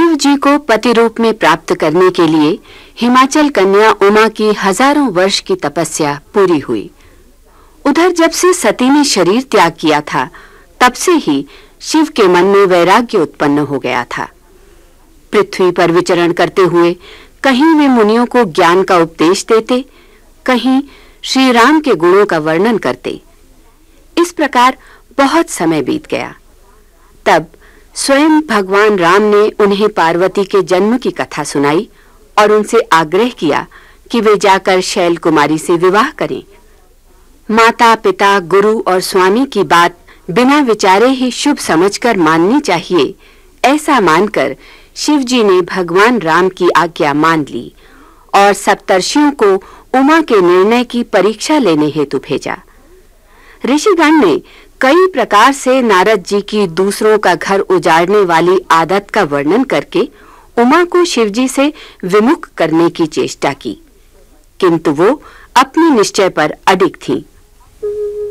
शिव जी को पति रूप में प्राप्त करने के लिए हिमाचल कन्या उमा की हजारों वर्ष की तपस्या पूरी हुई। उधर जब से सती ने शरीर त्याग किया था, तब से ही शिव के मन में वैराग्य उत्पन्न हो गया था। पृथ्वी पर विचरण करते हुए कहीं वे मुनियों को ज्ञान का उपदेश देते, कहीं श्री राम के गुणों का वर्णन करते। इस प्रकार बहुत समय बीत गया। तब स्वयं भगवान राम ने उन्हें पार्वती के जन्म की कथा सुनाई और उनसे आग्रह किया कि वे जाकर शैल कुमारी से विवाह करें। माता पिता गुरु और स्वामी की बात बिना विचारे ही शुभ समझकर माननी चाहिए, ऐसा मानकर शिव जी ने भगवान राम की आज्ञा मान ली और सप्तर्षियों को उमा के निर्णय की परीक्षा लेने हेतु भेजा। ऋषिगण ने कई प्रकार से नारद जी की दूसरों का घर उजाड़ने वाली आदत का वर्णन करके उमा को शिव जी से विमुख करने की चेष्टा की, किंतु वो अपने निश्चय पर अडिग थीं।